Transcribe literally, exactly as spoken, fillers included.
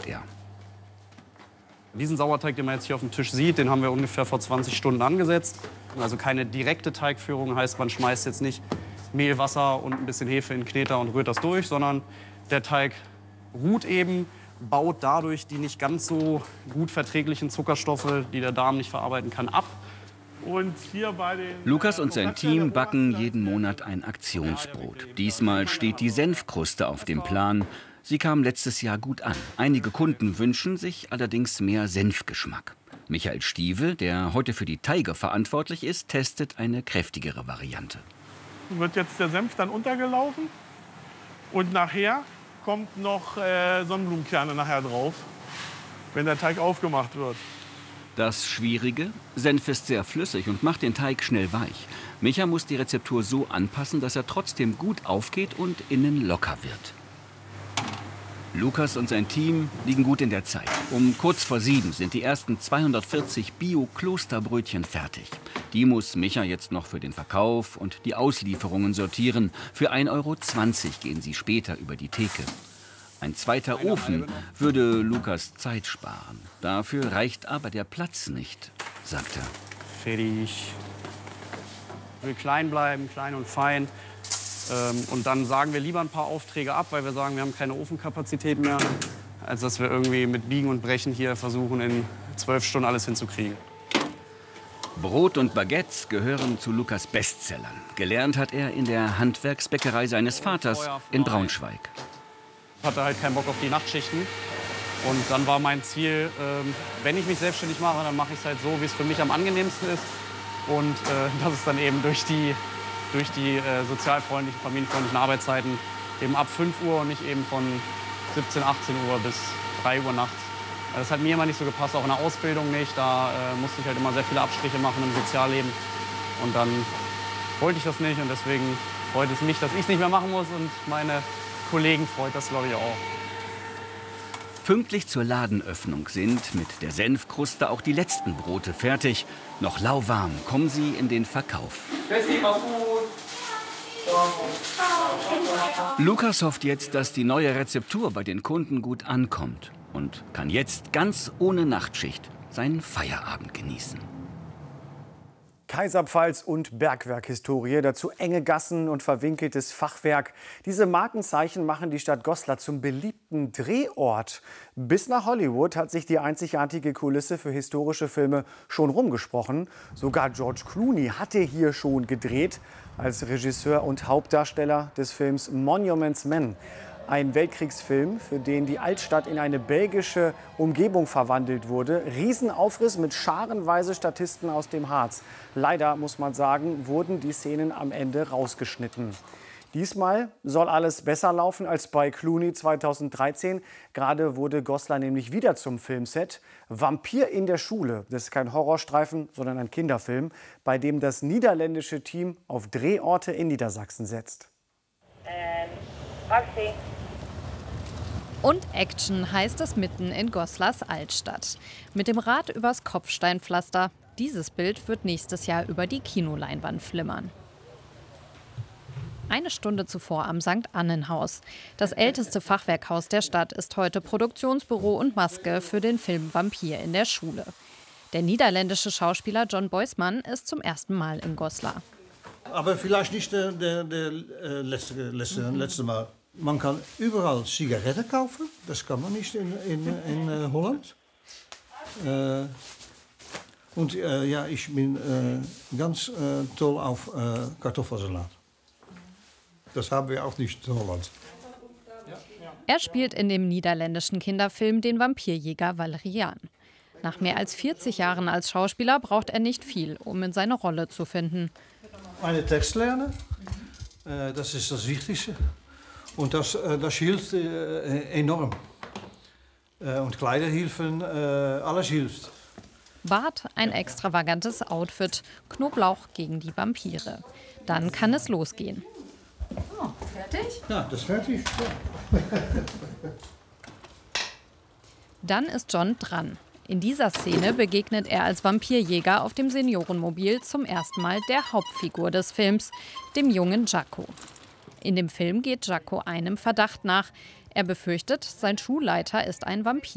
er. Diesen Sauerteig, den man jetzt hier auf dem Tisch sieht, den haben wir ungefähr vor zwanzig Stunden angesetzt. Also keine direkte Teigführung, heißt, man schmeißt jetzt nicht Mehl, Wasser und ein bisschen Hefe in den Kneter und rührt das durch, sondern der Teig ruht eben, baut dadurch die nicht ganz so gut verträglichen Zuckerstoffe, die der Darm nicht verarbeiten kann, ab. Und hier bei den Lukas und sein Team backen jeden Monat ein Aktionsbrot. Diesmal steht die Senfkruste auf dem Plan. Sie kam letztes Jahr gut an. Einige Kunden wünschen sich allerdings mehr Senfgeschmack. Michael Stieve, der heute für die Teige verantwortlich ist, testet eine kräftigere Variante. Wird jetzt der Senf dann untergelaufen und nachher kommt noch äh, Sonnenblumenkerne nachher drauf, wenn der Teig aufgemacht wird. Das Schwierige? Senf ist sehr flüssig und macht den Teig schnell weich. Micha muss die Rezeptur so anpassen, dass er trotzdem gut aufgeht und innen locker wird. Lukas und sein Team liegen gut in der Zeit. Um kurz vor sieben sind die ersten zweihundertvierzig Bio-Klosterbrötchen fertig. Die muss Micha jetzt noch für den Verkauf und die Auslieferungen sortieren. Für ein Euro zwanzig gehen sie später über die Theke. Ein zweiter Ofen würde Lukas Zeit sparen. Dafür reicht aber der Platz nicht, sagt er. Fertig. Ich will klein bleiben, klein und fein. Ähm, und dann sagen wir lieber ein paar Aufträge ab, weil wir sagen, wir haben keine Ofenkapazität mehr, als dass wir irgendwie mit Biegen und Brechen hier versuchen, in zwölf Stunden alles hinzukriegen. Brot und Baguettes gehören zu Lukas Bestsellern. Gelernt hat er in der Handwerksbäckerei seines Vaters in Braunschweig. Ich hatte halt keinen Bock auf die Nachtschichten. Und dann war mein Ziel, ähm, wenn ich mich selbstständig mache, dann mache ich es halt so, wie es für mich am angenehmsten ist. Und äh, das ist dann eben durch die, durch die äh, sozialfreundlichen, familienfreundlichen Arbeitszeiten eben ab fünf Uhr und nicht eben von siebzehn, achtzehn Uhr bis drei Uhr nachts. Das hat mir immer nicht so gepasst, auch in der Ausbildung nicht. Da äh, musste ich halt immer sehr viele Abstriche machen im Sozialleben. Und dann wollte ich das nicht und deswegen freut es mich, dass ich es nicht mehr machen muss und meine Kollegen freut das, glaube ich, auch. Pünktlich zur Ladenöffnung sind mit der Senfkruste auch die letzten Brote fertig. Noch lauwarm kommen sie in den Verkauf. Lukas hofft jetzt, dass die neue Rezeptur bei den Kunden gut ankommt und kann jetzt ganz ohne Nachtschicht seinen Feierabend genießen. Kaiserpfalz und Bergwerkhistorie, dazu enge Gassen und verwinkeltes Fachwerk. Diese Markenzeichen machen die Stadt Goslar zum beliebten Drehort. Bis nach Hollywood hat sich die einzigartige Kulisse für historische Filme schon rumgesprochen. Sogar George Clooney hatte hier schon gedreht, als Regisseur und Hauptdarsteller des Films Monuments Men. Ein Weltkriegsfilm, für den die Altstadt in eine belgische Umgebung verwandelt wurde. Riesenaufriss mit scharenweise Statisten aus dem Harz. Leider, muss man sagen, wurden die Szenen am Ende rausgeschnitten. Diesmal soll alles besser laufen als bei Clooney zweitausenddreizehn. Gerade wurde Goslar nämlich wieder zum Filmset. Vampir in der Schule. Das ist kein Horrorstreifen, sondern ein Kinderfilm, bei dem das niederländische Team auf Drehorte in Niedersachsen setzt. Ähm, okay. Und Action heißt es mitten in Goslars Altstadt. Mit dem Rad übers Kopfsteinpflaster. Dieses Bild wird nächstes Jahr über die Kinoleinwand flimmern. Eine Stunde zuvor am Sankt Annenhaus. Das älteste Fachwerkhaus der Stadt ist heute Produktionsbüro und Maske für den Film Vampir in der Schule. Der niederländische Schauspieler John Boisman ist zum ersten Mal in Goslar. Aber vielleicht nicht der, der, der äh, letzte, letzte, letzte Mal. Man kann überall Zigaretten kaufen. Das kann man nicht in, in, in äh, Holland. Äh, und äh, ja, ich bin äh, ganz äh, toll auf äh, Kartoffelsalat. Das haben wir auch nicht in Holland. Er spielt in dem niederländischen Kinderfilm den Vampirjäger Valerian. Nach mehr als vierzig Jahren als Schauspieler braucht er nicht viel, um in seine Rolle zu finden. Einen Text lernen, äh, das ist das Wichtigste. Und das, äh, das hilft äh, enorm. Äh, und Kleiderhilfen, äh, alles hilft. Bart, ein extravagantes Outfit, Knoblauch gegen die Vampire. Dann kann es losgehen. Oh, fertig? Ja, das ist fertig. Ja. Dann ist John dran. In dieser Szene begegnet er als Vampirjäger auf dem Seniorenmobil zum ersten Mal der Hauptfigur des Films, dem jungen Jaco. In dem Film geht Jaco einem Verdacht nach. Er befürchtet, sein Schulleiter ist ein Vampir.